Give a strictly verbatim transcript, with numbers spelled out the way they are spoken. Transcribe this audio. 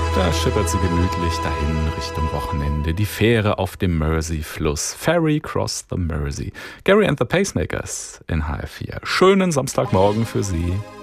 Da schippert sie gemütlich dahin Richtung Wochenende. Die Fähre auf dem Mersey-Fluss. Ferry cross the Mersey. Gary and the Pacemakers in H F vier. Schönen Samstagmorgen für Sie.